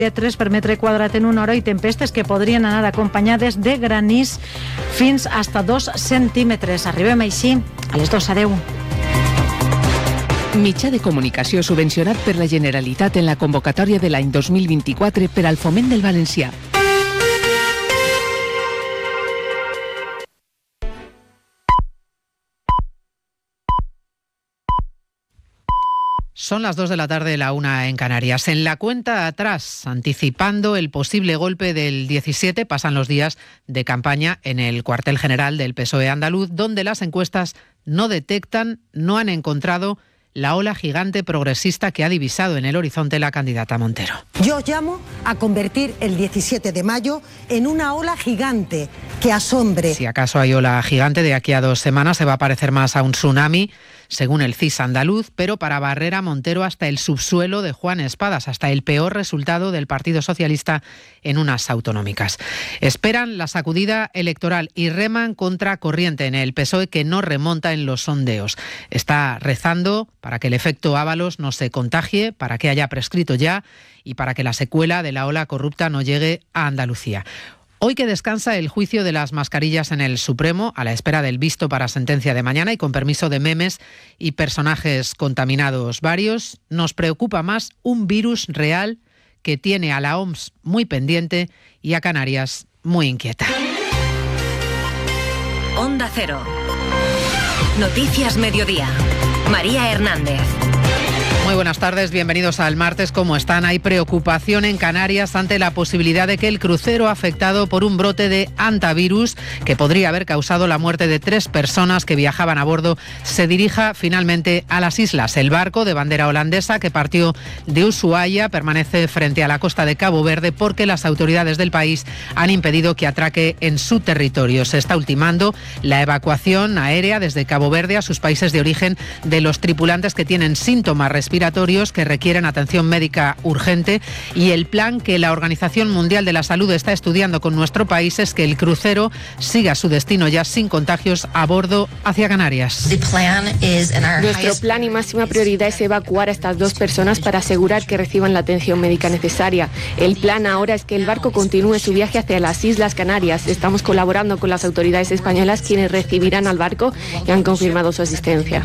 3 per metre quadrat en una hora i tempestes que podrien anar acompanyades de granís fins hasta 2 centímetres. Arribem així a les 2:10. Mitjà de comunicació subvencionat per la Generalitat en la convocatòria de l'any 2024 per al foment del valencià. Son las 2 de la tarde, la 1 en Canarias. En la cuenta atrás, anticipando el posible golpe del 17, pasan los días de campaña en el cuartel general del PSOE andaluz, donde las encuestas no detectan, no han encontrado la ola gigante progresista que ha divisado en el horizonte la candidata Montero. Yo os llamo a convertir el 17 de mayo en una ola gigante que asombre. Si acaso hay ola gigante, de aquí a 2 semanas se va a parecer más a un tsunami, según el CIS andaluz, pero para barrer a Montero hasta el subsuelo de Juan Espadas, hasta el peor resultado del Partido Socialista en unas autonómicas. Esperan la sacudida electoral y reman contra corriente en el PSOE, que no remonta en los sondeos. Está rezando para que el efecto Ábalos no se contagie, para que haya prescrito ya y para que la secuela de la ola corrupta no llegue a Andalucía. Hoy que descansa el juicio de las mascarillas en el Supremo, a la espera del visto para sentencia de mañana y con permiso de memes y personajes contaminados varios, nos preocupa más un virus real que tiene a la OMS muy pendiente y a Canarias muy inquieta. Onda Cero. Noticias Mediodía. María Hernández. Muy buenas tardes, bienvenidos al martes. ¿Cómo están? Hay preocupación en Canarias ante la posibilidad de que el crucero afectado por un brote de hantavirus que podría haber causado la muerte de 3 personas que viajaban a bordo se dirija finalmente a las islas. El barco de bandera holandesa que partió de Ushuaia permanece frente a la costa de Cabo Verde porque las autoridades del país han impedido que atraque en su territorio. Se está ultimando la evacuación aérea desde Cabo Verde a sus países de origen de los tripulantes que tienen síntomas respiratorios que requieren atención médica urgente, y el plan que la Organización Mundial de la Salud está estudiando con nuestro país es que el crucero siga su destino ya sin contagios a bordo hacia Canarias. Nuestro plan y máxima prioridad es evacuar a estas 2 personas para asegurar que reciban la atención médica necesaria. El plan ahora es que el barco continúe su viaje hacia las Islas Canarias. Estamos colaborando con las autoridades españolas, quienes recibirán al barco y han confirmado su asistencia.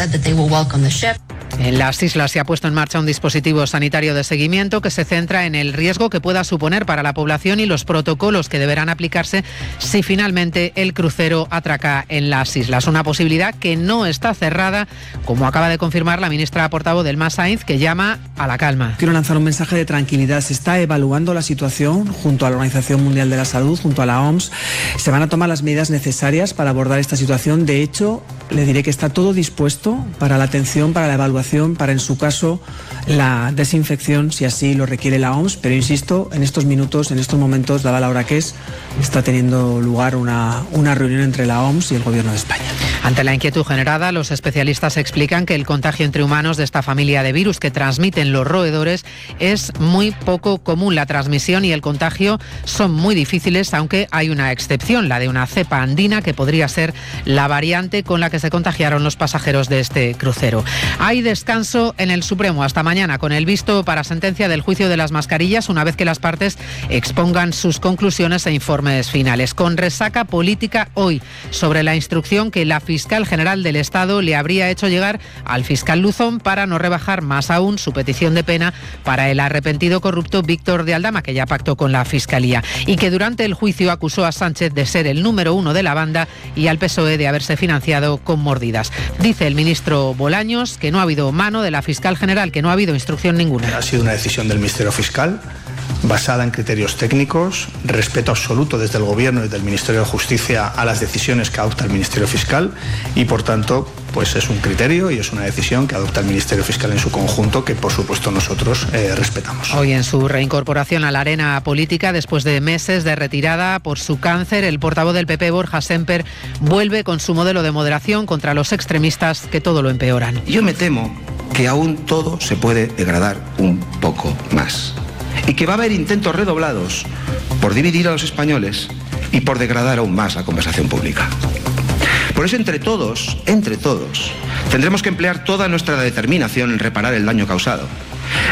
En las islas se ha puesto en marcha un dispositivo sanitario de seguimiento que se centra en el riesgo que pueda suponer para la población y los protocolos que deberán aplicarse si finalmente el crucero atraca en las islas. Una posibilidad que no está cerrada, como acaba de confirmar la ministra portavoz del MAS, Sainz, que llama a la calma. Quiero lanzar un mensaje de tranquilidad. Se está evaluando la situación junto a la Organización Mundial de la Salud, junto a la OMS. Se van a tomar las medidas necesarias para abordar esta situación. De hecho, le diré que está todo dispuesto para la atención, para la evaluación, para, en su caso, la desinfección, si así lo requiere la OMS. Pero insisto, en estos minutos, en estos momentos, dada la hora que es, está teniendo lugar una reunión entre la OMS y el Gobierno de España. Ante la inquietud generada, los especialistas explican que el contagio entre humanos de esta familia de virus que transmiten los roedores es muy poco común. La transmisión y el contagio son muy difíciles, aunque hay una excepción, la de una cepa andina que podría ser la variante con la que se contagiaron los pasajeros de este crucero. Hay descanso en el Supremo hasta mañana con el visto para sentencia del juicio de las mascarillas, una vez que las partes expongan sus conclusiones e informes finales. Con resaca política hoy sobre la instrucción que la fiscal general del Estado le habría hecho llegar al fiscal Luzón para no rebajar más aún su petición de pena para el arrepentido corrupto Víctor de Aldama, que ya pactó con la Fiscalía y que durante el juicio acusó a Sánchez de ser el número 1 de la banda y al PSOE de haberse financiado con mordidas. Dice el ministro Bolaños que no ha habido mano de la fiscal general, que no ha habido instrucción ninguna. Ha sido una decisión del Ministerio Fiscal basada en criterios técnicos, respeto absoluto desde el Gobierno y del Ministerio de Justicia a las decisiones que adopta el Ministerio Fiscal y, por tanto, pues es un criterio y es una decisión que adopta el Ministerio Fiscal en su conjunto que, por supuesto, nosotros respetamos. Hoy, en su reincorporación a la arena política, después de meses de retirada por su cáncer, el portavoz del PP, Borja Semper, vuelve con su modelo de moderación contra los extremistas que todo lo empeoran. Yo me temo que aún todo se puede degradar un poco más. Y que va a haber intentos redoblados por dividir a los españoles y por degradar aún más la conversación pública. Por eso, entre todos, tendremos que emplear toda nuestra determinación en reparar el daño causado.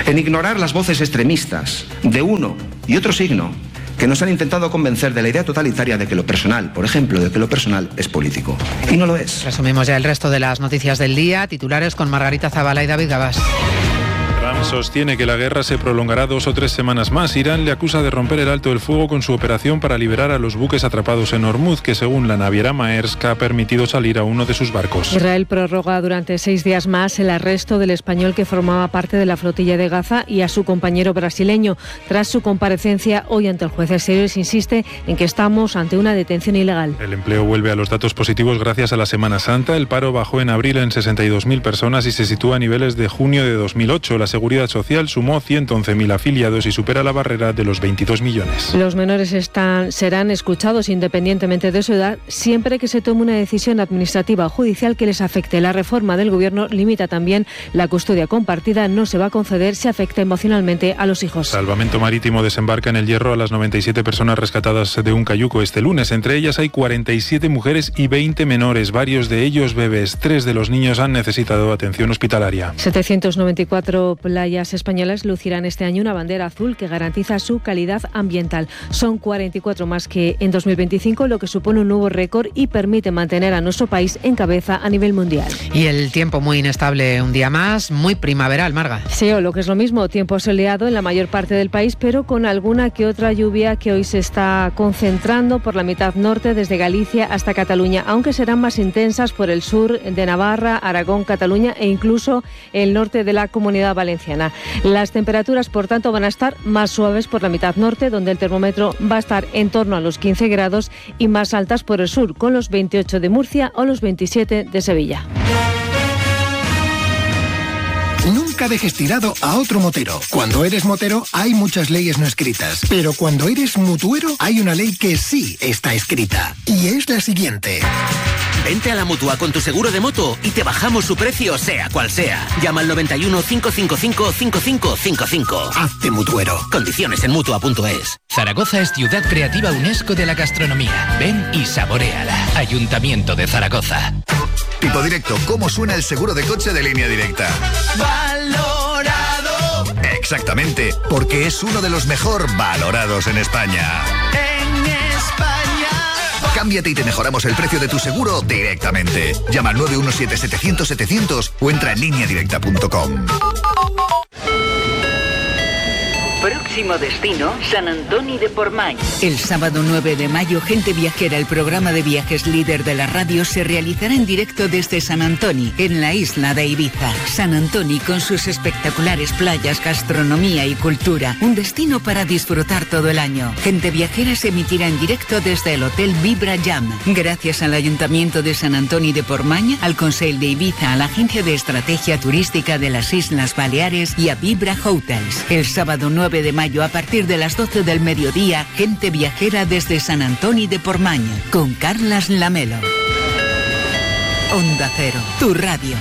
en ignorar las voces extremistas de uno y otro signo que nos han intentado convencer de la idea totalitaria de que lo personal, por ejemplo, de que lo personal es político. Y no lo es. Resumimos ya el resto de las noticias del día. Titulares con Margarita Zavala y David Gabás. Trump sostiene que la guerra se prolongará 2 o 3 semanas más. Irán le acusa de romper el alto del fuego con su operación para liberar a los buques atrapados en Hormuz, que según la naviera Maersk ha permitido salir a uno de sus barcos. Israel prorroga durante 6 días más el arresto del español que formaba parte de la flotilla de Gaza y a su compañero brasileño. Tras su comparecencia hoy ante el juez, Exteriores insiste en que estamos ante una detención ilegal. El empleo vuelve a los datos positivos gracias a la Semana Santa. El paro bajó en abril en 62.000 personas y se sitúa a niveles de junio de 2008. La Seguridad Social sumó 111.000 afiliados y supera la barrera de los 22 millones. Los menores serán escuchados independientemente de su edad, siempre que se tome una decisión administrativa o judicial que les afecte. La reforma del Gobierno limita también la custodia compartida. No se va a conceder si afecta emocionalmente a los hijos. Salvamento Marítimo desembarca en el Hierro a las 97 personas rescatadas de un cayuco este lunes. Entre ellas hay 47 mujeres y 20 menores, varios de ellos bebés. 3 de los niños han necesitado atención hospitalaria. 794 playas españolas lucirán este año una bandera azul que garantiza su calidad ambiental. Son 44 más que en 2025, lo que supone un nuevo récord y permite mantener a nuestro país en cabeza a nivel mundial. Y el tiempo muy inestable un día más, muy primaveral, Marga. Sí, o lo que es lo mismo, tiempo soleado en la mayor parte del país, pero con alguna que otra lluvia que hoy se está concentrando por la mitad norte, desde Galicia hasta Cataluña, aunque serán más intensas por el sur de Navarra, Aragón, Cataluña e incluso el norte de la Comunidad Valenciana. Las temperaturas, por tanto, van a estar más suaves por la mitad norte, donde el termómetro va a estar en torno a los 15 grados, y más altas por el sur, con los 28 de Murcia o los 27 de Sevilla. Nunca dejes tirado a otro motero. Cuando eres motero hay muchas leyes no escritas, pero cuando eres mutuero hay una ley que sí está escrita, y es la siguiente. Vente a la Mutua con tu seguro de moto y te bajamos su precio, sea cual sea. Llama al 91 555 5555. Hazte mutuero. Condiciones en Mutua.es. Zaragoza es ciudad creativa UNESCO de la gastronomía. Ven y saboréala. Ayuntamiento de Zaragoza. Tipo Directo, ¿cómo suena el seguro de coche de Línea Directa? ¡Valorado! Exactamente, porque es uno de los mejor valorados en España. ¡En España! Cámbiate y te mejoramos el precio de tu seguro directamente. Llama al 917-700-700 o entra en lineadirecta.com. Próximo destino, San Antoni de Portmany. El sábado 9 de mayo, Gente Viajera, el programa de viajes líder de la radio, se realizará en directo desde San Antoni, en la isla de Ibiza. San Antoni, con sus espectaculares playas, gastronomía y cultura, un destino para disfrutar todo el año. Gente Viajera se emitirá en directo desde el Hotel Vibra Jam. Gracias al Ayuntamiento de San Antoni de Portmany, al Consell de Ibiza, a la Agencia de Estrategia Turística de las Islas Baleares y a Vibra Hotels. El sábado 9 de mayo, a partir de las 12 del mediodía, Gente Viajera desde San Antoni de Portmany, con Carlas Lamelo. Onda Cero, tu radio.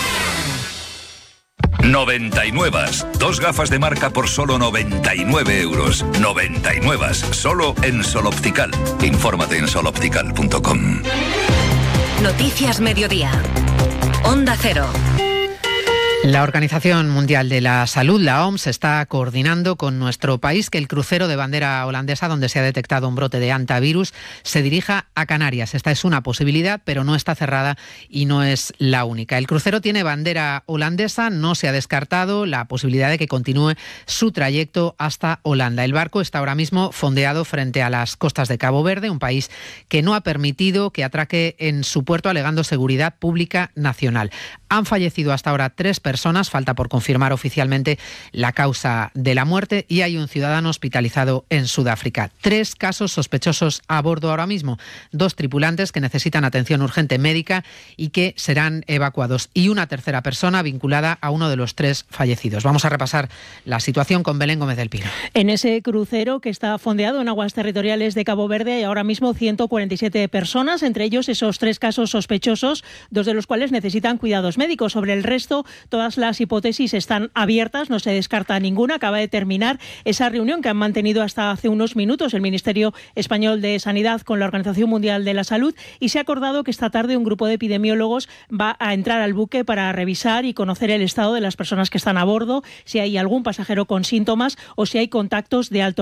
99. 2 gafas de marca por solo 99 euros. 99. Solo en Sol Optical. Infórmate en soloptical.com. Noticias Mediodía. Onda Cero. La Organización Mundial de la Salud, la OMS, está coordinando con nuestro país que el crucero de bandera holandesa, donde se ha detectado un brote de hantavirus, se dirija a Canarias. Esta es una posibilidad, pero no está cerrada y no es la única. El crucero tiene bandera holandesa, no se ha descartado la posibilidad de que continúe su trayecto hasta Holanda. El barco está ahora mismo fondeado frente a las costas de Cabo Verde, un país que no ha permitido que atraque en su puerto, alegando seguridad pública nacional. Han fallecido hasta ahora 3 personas, falta por confirmar oficialmente la causa de la muerte, y hay un ciudadano hospitalizado en Sudáfrica. 3 casos sospechosos a bordo ahora mismo, 2 tripulantes que necesitan atención urgente médica y que serán evacuados, y una tercera persona vinculada a uno de los 3 fallecidos. Vamos a repasar la situación con Belén Gómez del Pino. En ese crucero que está fondeado en aguas territoriales de Cabo Verde hay ahora mismo 147 personas, entre ellos esos 3 casos sospechosos, 2 de los cuales necesitan cuidados los médicos. Sobre el resto, todas las hipótesis están abiertas, no se descarta ninguna. Acaba de terminar esa reunión que han mantenido hasta hace unos minutos el Ministerio Español de Sanidad con la Organización Mundial de la Salud, y se ha acordado que esta tarde un grupo de epidemiólogos va a entrar al buque para revisar y conocer el estado de las personas que están a bordo, si hay algún pasajero con síntomas o si hay contactos de alto